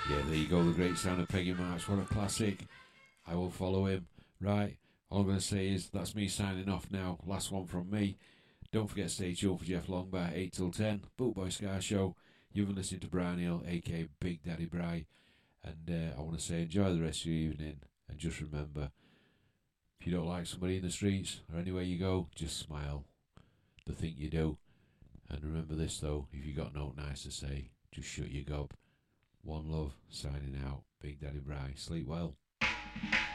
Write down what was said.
Yeah, there you go, the great sound of Peggy Marks. What a classic. I will follow him. Right, all I'm going to say is that's me signing off now. Last one from me. Don't forget to stay tuned for Jeff Longbar, 8 till 10. Bootboy Scar Show. You've been listening to Brian Hill, aka Big Daddy Bry. And I want to say enjoy the rest of your evening. And just remember, if you don't like somebody in the streets or anywhere you go, just smile. They think you do. And remember this though, if you got no nice to say, just shut your gob. One love, signing out. Big Daddy Bry. Sleep well.